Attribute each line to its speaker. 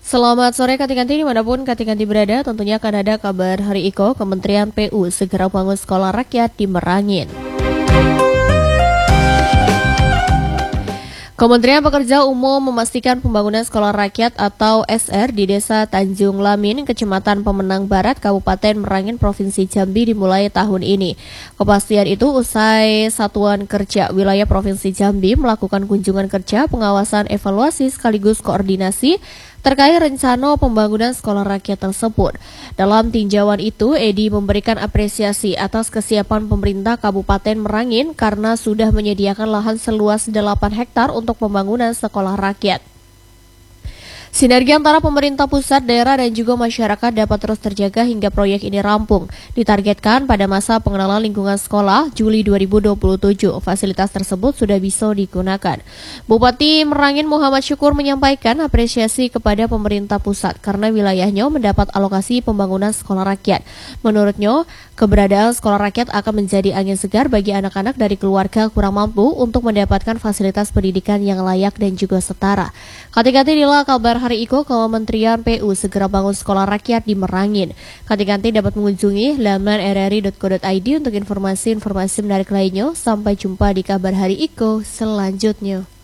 Speaker 1: Selamat sore Kati-Kanti dimanapun Kati-Kanti berada, tentunya akan ada kabar Hari Iko, Kementerian PU segera bangun sekolah rakyat di Merangin. Kementerian Pekerja Umum memastikan pembangunan sekolah rakyat atau SR di Desa Tanjung Lamin, Kecamatan Pemenang Barat, Kabupaten Merangin, Provinsi Jambi dimulai tahun ini. Kepastian itu usai Satuan Kerja Wilayah Provinsi Jambi melakukan kunjungan kerja, pengawasan, evaluasi sekaligus koordinasi terkait rencana pembangunan sekolah rakyat tersebut. Dalam tinjauan itu, Edi memberikan apresiasi atas kesiapan pemerintah Kabupaten Merangin karena sudah menyediakan lahan seluas 8 hektar untuk pembangunan sekolah rakyat. Sinergi antara pemerintah pusat, daerah, dan juga masyarakat dapat terus terjaga hingga proyek ini rampung. Ditargetkan pada masa pengenalan lingkungan sekolah, Juli 2027, fasilitas tersebut sudah bisa digunakan. Bupati Merangin Muhammad Syukur menyampaikan apresiasi kepada pemerintah pusat karena wilayahnya mendapat alokasi pembangunan sekolah rakyat. Menurutnya, keberadaan sekolah rakyat akan menjadi angin segar bagi anak-anak dari keluarga kurang mampu untuk mendapatkan fasilitas pendidikan yang layak dan juga setara. Kati-Kanti inilah kabar Hari Iko, Kementerian PU segera bangun sekolah rakyat di Merangin. Kati-Kanti dapat mengunjungi laman rri.co.id untuk informasi-informasi menarik lainnya. Sampai jumpa di kabar Hari Iko selanjutnya.